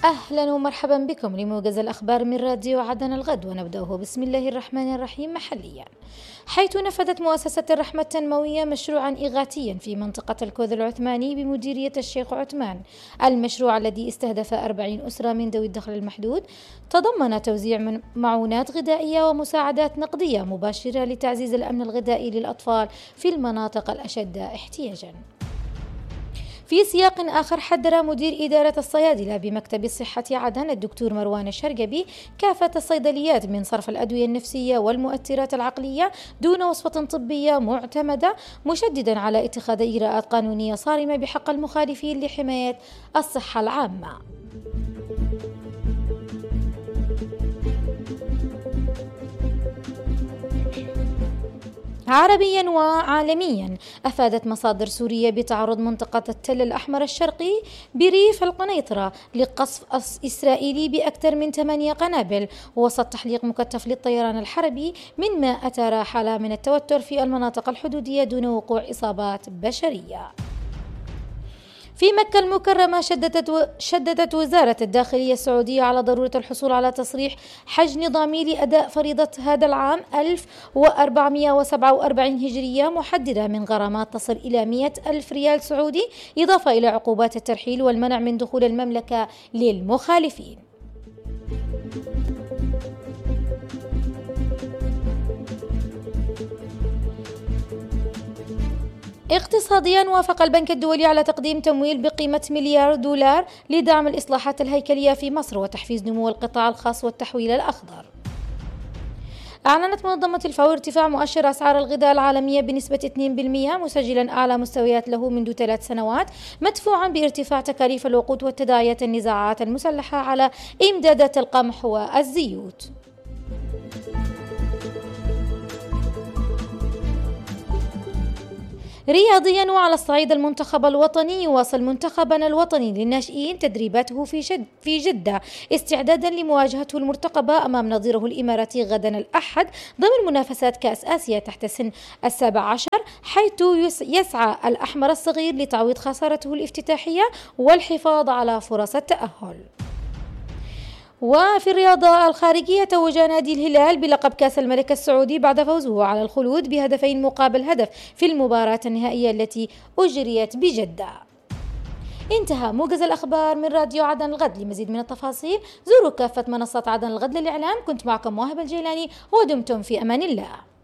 أهلا ومرحبا بكم لموجز الأخبار من راديو عدن الغد، ونبدأه بسم الله الرحمن الرحيم محليا، حيث نفذت مؤسسة الرحمة التنموية مشروعا إغاثيا في منطقة الكوذ العثماني بمديرية الشيخ عثمان. المشروع الذي استهدف 40 أسرة من ذوي الدخل المحدود تضمن توزيع معونات غذائية ومساعدات نقدية مباشرة لتعزيز الأمن الغذائي للأطفال في المناطق الأشد احتياجا. في سياق آخر، حذر مدير إدارة الصيادلة بمكتب الصحة عدن الدكتور مروان الشرقبي كافة الصيدليات من صرف الأدوية النفسية والمؤثرات العقلية دون وصفة طبية معتمدة، مشددا على اتخاذ إجراءات قانونية صارمة بحق المخالفين لحماية الصحة العامة. عربيا وعالميا، أفادت مصادر سورية بتعرض منطقة التل الأحمر الشرقي بريف القنيطرة لقصف إسرائيلي بأكثر من 8 قنابل وسط تحليق مكثف للطيران الحربي، مما أثار حالة من التوتر في المناطق الحدودية دون وقوع إصابات بشرية. في مكة المكرمة، شددت وزارة الداخلية السعودية على ضرورة الحصول على تصريح حج نظامي لأداء فريضة هذا العام 1447 هجرية، محددة من غرامات تصل إلى 100,000 ريال سعودي، إضافة إلى عقوبات الترحيل والمنع من دخول المملكة للمخالفين. اقتصاديا، وافق البنك الدولي على تقديم تمويل بقيمة $1,000,000,000 لدعم الإصلاحات الهيكلية في مصر وتحفيز نمو القطاع الخاص والتحويل الأخضر. أعلنت منظمة الفاو ارتفاع مؤشر أسعار الغذاء العالمية بنسبة 2%، مسجلا أعلى مستويات له منذ 3 سنوات، مدفوعا بارتفاع تكاليف الوقود وتداعيات النزاعات المسلحة على إمدادات القمح والزيوت. رياضيا، وعلى الصعيد المنتخب الوطني، يواصل منتخبنا الوطني للناشئين تدريباته في جدة استعدادا لمواجهته المرتقبة أمام نظيره الإماراتي غدا الأحد ضمن منافسات كأس آسيا تحت سن 17، حيث يسعى الأحمر الصغير لتعويض خسارته الافتتاحية والحفاظ على فرص التأهل. وفي الرياضة الخارجية، توج نادي الهلال بلقب كأس الملك السعودي بعد فوزه على الخلود بهدفين مقابل هدف في المباراة النهائية التي أجريت بجدة. انتهى موجز الأخبار من راديو عدن الغد. لمزيد من التفاصيل زوروا كافة منصات عدن الغد للإعلام. كنت معكم مواهب الجيلاني، ودمتم في أمان الله.